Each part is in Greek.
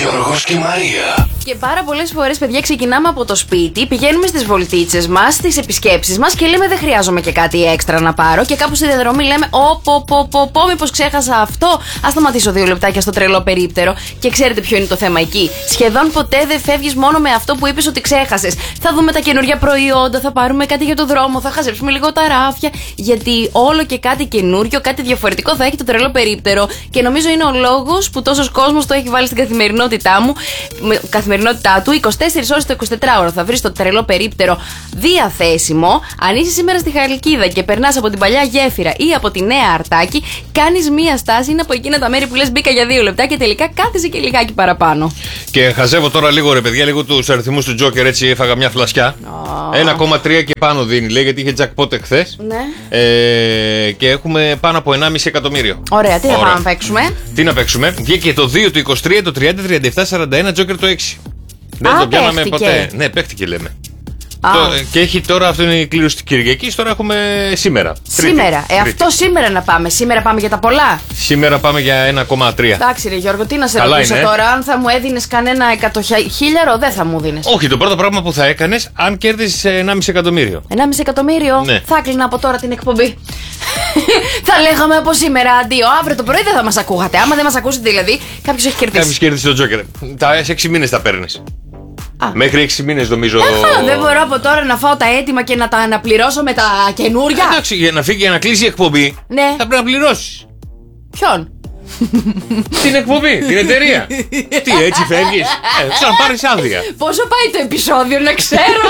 Γιώργος και Μαρία. Και πάρα πολλές φορές, παιδιά, ξεκινάμε από το σπίτι, πηγαίνουμε στις βολτίτσες μας, στις επισκέψεις μας και λέμε δεν χρειάζομαι και κάτι έξτρα να πάρω. Και κάπου στη διαδρομή λέμε μήπως ξέχασα αυτό. Ας σταματήσω 2 λεπτάκια στο τρελό περίπτερο. Και ξέρετε ποιο είναι το θέμα εκεί. Σχεδόν ποτέ δεν φεύγεις μόνο με αυτό που είπες ότι ξέχασες. Θα δούμε τα καινούργια προϊόντα, θα πάρουμε κάτι για το δρόμο, θα χαζέψουμε λίγο τα ράφια. Γιατί όλο και κάτι καινούριο, κάτι διαφορετικό θα έχει το τρελό περίπτερο. Και νομίζω είναι ο λόγος που τόσος κόσμος το έχει βάλει στην καθημερινότητά του. 24 ώρες το 24ωρο θα βρεις το τρελό περίπτερο διαθέσιμο. Αν είσαι σήμερα στη Χαλκίδα και περνάς από την παλιά Γέφυρα ή από τη Νέα Αρτάκη, κάνεις μία στάση, είναι από εκείνα τα μέρη που λες μπήκα για 2 λεπτά και τελικά κάθεσαι και λιγάκι παραπάνω. Και χαζεύω τώρα λίγο, ρε παιδιά, λίγο τους αριθμούς του Τζόκερ, έτσι έφαγα μια φλασιά. 1,3 και πάνω δίνει, λέει, γιατί είχε jackpot εχθές. Ναι. Και έχουμε πάνω από 1,5 εκατομμύριο. Ωραία, τι θα πάμε να παίξουμε. Τι να παίξουμε. Βγήκε το 2, το 23, το 30, 37, 41, Τζόκερ το 6. Δεν το πιάναμε ποτέ. Ναι, παίχτηκε λέμε. Και έχει τώρα, αυτό είναι η κλήρωση της Κυριακής, τώρα έχουμε σήμερα. Σήμερα. Αυτό σήμερα να πάμε. Σήμερα πάμε για τα πολλά. Σήμερα πάμε για 1,3. Εντάξει, ρε Γιώργο, τι να σε ρωτήσω τώρα. Αν θα μου έδινες κανένα 100.000, δεν θα μου δίνεις. Όχι, το πρώτο πράγμα που θα έκανες, αν κέρδισες 1,5 εκατομμύριο. 1,5 εκατομμύριο, ναι. Θα έκλεινα από τώρα την εκπομπή. Θα λέγαμε από σήμερα αντίο. Αύριο το πρωί δεν θα μας ακούγατε. Άμα δεν μας ακούσετε, δηλαδή, κάποιος έχει κερδίσει. Κάποιος κέρδισε το Τζόκερ. Σε 6 μήνες τα παίρνεις. Μέχρι 6 μήνες νομίζω. Δεν μπορώ από τώρα να φάω τα έτοιμα και να τα αναπληρώσω με τα καινούρια. Εντάξει, για να φύγει και να κλείσει η εκπομπή, ναι, θα πρέπει να πληρώσεις. Ποιον? Την εκπομπή, την εταιρεία. Τι, έτσι φεύγεις? Ξαναπάρεις άδεια. Πόσο πάει το επεισόδιο, να ξέρω.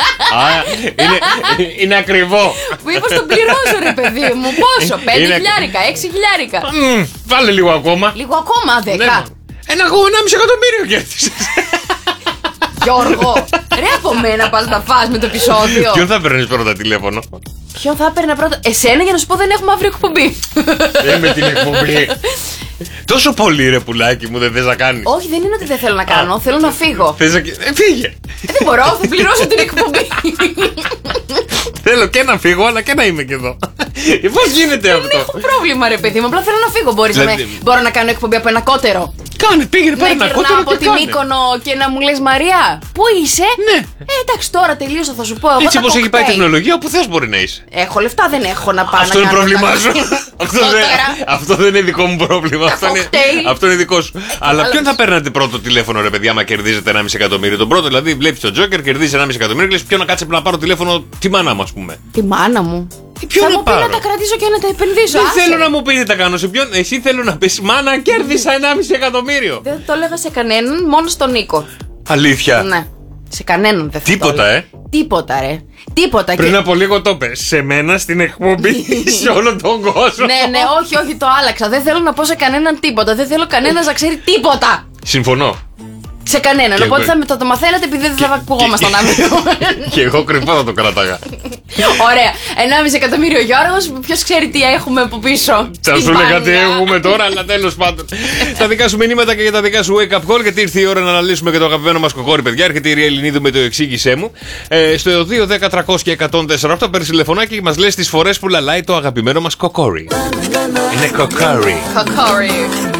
Είναι ακριβό. Μήπως το πληρώσω, ρε παιδί μου? Πόσο? 5.000, 6.000. Βάλε λίγο ακόμα. Λίγο ακόμα, 10. 1,5 εκατομμύριο κέρδισες. Γιώργο, ρε από μένα πας να φας με το επεισόδιο. Ποιον θα παίρνεις πρώτα τηλέφωνο? Ποιον θα παίρνα πρώτα? Εσένα, για να σου πω δεν έχουμε αύριο εκπομπή. Με την εκπομπή. Τόσο πολύ, ρε πουλάκι μου, δεν θες να κάνεις? Όχι, δεν είναι ότι δεν θέλω να κάνω, θέλω να φύγω. Θες να... Φύγε. Δεν μπορώ, θα πληρώσω την εκπομπή. Θέλω και να φύγω, αλλά και να είμαι και εδώ. Πώς γίνεται αυτό? Δεν έχω πρόβλημα, ρε παιδί μου, απλά θέλω να φύγω. Μπορώ να κάνω εκπομπή από ένα κότερο? Κάνε, πήγαινε πάρε ένα κότερο από τη Μύκονο και να μου λες Μαρία, πού είσαι? Ναι. Εντάξει, τώρα τελείωσα, θα σου πω. Έτσι όπως έχει πάει η τεχνολογία, όπου θες μπορεί να είσαι. Έχω λεφτά, δεν έχω να πάω. Αυτό είναι πρόβλημά σου. Αυτό δεν είναι δικό μου πρόβλημα. Αυτό είναι δικό σου. Αλλά ποιον θα παίρνατε πρώτο τηλέφωνο, ρε παιδιά, άμα κερδίζετε 1,5 εκατομμύριο? Τον πρώτο, δηλαδή, βλέπεις τον Τζόκερ, κερδίζει 1,5 εκατομμύριο, λες ποιον να κάτσε να πάρω τηλέφωνο? Τη μάνα μου, ας πούμε. Τη μάνα μου. Θα μου πει να τα κρατήσω και να τα επενδύσω. Δεν θέλω να μου πει τι τα κάνω. Σε ποιον? Εσύ θέλω να πεις μάνα, κέρδισα 1,5 εκατομμύριο. Δεν το έλεγα σε κανέναν, μόνο στον Νίκο. Αλήθεια? Ναι. Σε κανέναν δεν θα Τίποτα, Τίποτα, ρε. Τίποτα. Πριν από λίγο το πες. Σε μένα, στην εκπομπή, σε όλο τον κόσμο. Ναι, όχι, το άλλαξα. Δεν θέλω να πω σε κανέναν τίποτα. Δεν θέλω κανένας να ξέρει τίποτα. Συμφωνώ. Σε κανέναν. Οπότε θα το μαθαίνατε επειδή δεν θα ακουγόμασταν αύριο. Και εγώ κρυφά θα το κράταγα. Ωραία. 1,5 εκατομμύριο Γιώργος. Ποιος ξέρει τι έχουμε από πίσω. Θα σου λέγα τι έχουμε τώρα, αλλά τέλος πάντων. Τα δικά σου μηνύματα και για τα δικά σου wake up call. Γιατί ήρθε η ώρα να αναλύσουμε και το αγαπημένο μας κοκόρι, παιδιά. Έρχεται η Ριέλ Ελληνίδου με το εξήγησέ μου. Στο 2, 10, 300 και 104 παίρνει τηλεφωνάκι και μας λες τις φορές που λαλάει το αγαπημένο μας κοκόρι. Είναι κοκόρι.